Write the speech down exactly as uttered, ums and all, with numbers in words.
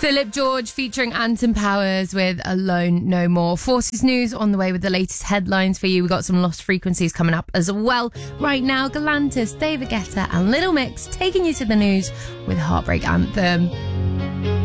Philip George featuring Anton Powers with Alone No More. Forces News on the way with the latest headlines for you. We've got some Lost Frequencies coming up as well. Right now, Galantis, David Guetta and Little Mix taking you to the news with Heartbreak Anthem.